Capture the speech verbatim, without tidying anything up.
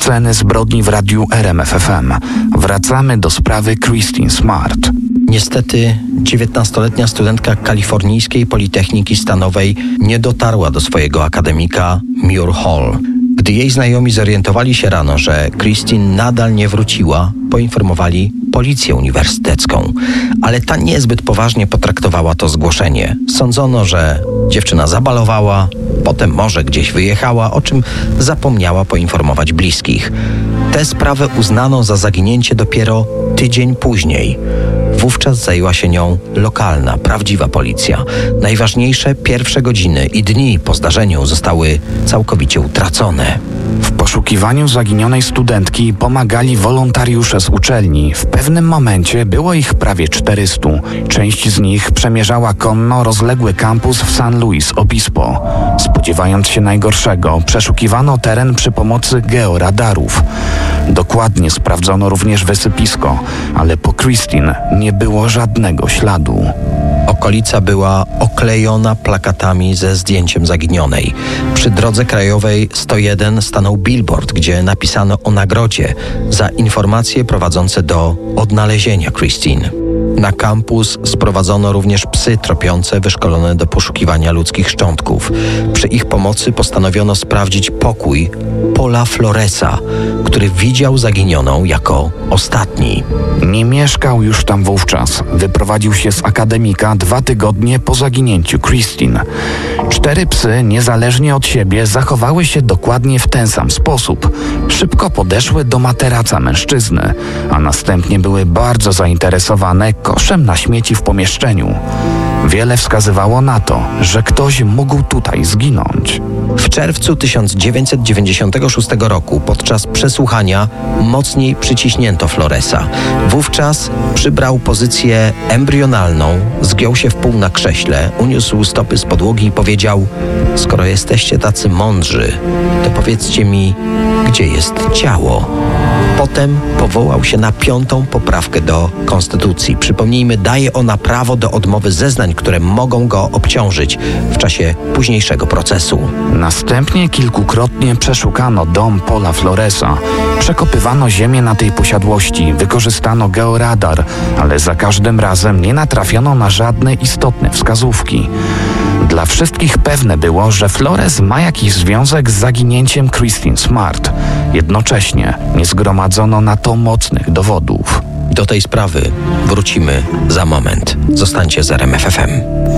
Sceny zbrodni w radiu R M F F M. Wracamy do sprawy Christine Smart. Niestety dziewiętnastoletnia studentka kalifornijskiej Politechniki Stanowej nie dotarła do swojego akademika Muir Hall. Gdy jej znajomi zorientowali się rano, że Christine nadal nie wróciła, poinformowali policję uniwersytecką. Ale ta niezbyt poważnie potraktowała to zgłoszenie. Sądzono, że dziewczyna zabalowała, potem może gdzieś wyjechała, o czym zapomniała poinformować bliskich. Tę sprawę uznano za zaginięcie dopiero tydzień później. Wówczas zajęła się nią lokalna, prawdziwa policja. Najważniejsze pierwsze godziny i dni po zdarzeniu zostały całkowicie utracone. W poszukiwaniu zaginionej studentki pomagali wolontariusze z uczelni. W pewnym momencie było ich prawie czterystu. Część z nich przemierzała konno rozległy kampus w San Luis Obispo. Spodziewając się najgorszego, przeszukiwano teren przy pomocy georadarów. Dokładnie sprawdzono również wysypisko, ale po Christine nie było żadnego śladu. Okolica była oklejona plakatami ze zdjęciem zaginionej. Przy drodze krajowej sto jeden stanął billboard, gdzie napisano o nagrodzie za informacje prowadzące do odnalezienia Christine. Na kampus sprowadzono również psy tropiące wyszkolone do poszukiwania ludzkich szczątków. Przy ich pomocy postanowiono sprawdzić pokój Paula Floresa, który widział zaginioną jako ostatni. Nie mieszkał już tam wówczas. Wyprowadził się z akademika dwa tygodnie po zaginięciu Christine. Cztery psy, niezależnie od siebie, zachowały się dokładnie w ten sam sposób. Szybko podeszły do materaca mężczyzny, a następnie były bardzo zainteresowane koszem na śmieci w pomieszczeniu. Wiele wskazywało na to, że ktoś mógł tutaj zginąć. W czerwcu tysiąc dziewięćset dziewięćdziesiątego szóstego roku podczas przesłuchania mocniej przyciśnięto Floresa. Wówczas przybrał pozycję embrionalną, zgiął się w pół na krześle, uniósł stopy z podłogi i powiedział: skoro jesteście tacy mądrzy, to powiedzcie mi, gdzie jest ciało. Potem powołał się na piątą poprawkę do Konstytucji. Przypomnijmy, daje ona prawo do odmowy zeznań, które mogą go obciążyć w czasie późniejszego procesu. Następnie kilkukrotnie przeszukano dom Paula Floresa. Przekopywano ziemię na tej posiadłości, wykorzystano georadar, ale za każdym razem nie natrafiono na żadne istotne wskazówki. Dla wszystkich pewne było, że Flores ma jakiś związek z zaginięciem Christine Smart. Jednocześnie nie zgromadzono na to mocnych dowodów. Do tej sprawy wrócimy za moment. Zostańcie z R M F F M.